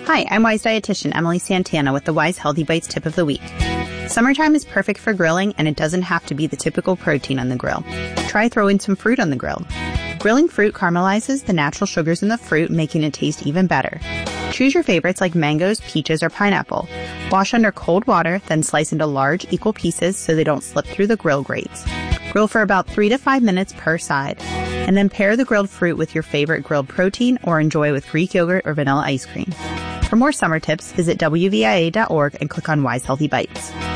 Hi, I'm Wise dietitian Emily Santana with the Wise Healthy Bites tip of the week. Summertime is perfect for grilling, and it doesn't have to be the typical protein on the grill. Try throwing some fruit on the grill. Grilling fruit caramelizes the natural sugars in the fruit, making it taste even better. Choose your favorites like mangoes, peaches, or pineapple. Wash under cold water, then slice into large, equal pieces so they don't slip through the grill grates. Grill for about 3 to 5 minutes per side, and then pair the grilled fruit with your favorite grilled protein or enjoy with Greek yogurt or vanilla ice cream. For more summer tips, visit WVIA.org and click on Wise Healthy Bites.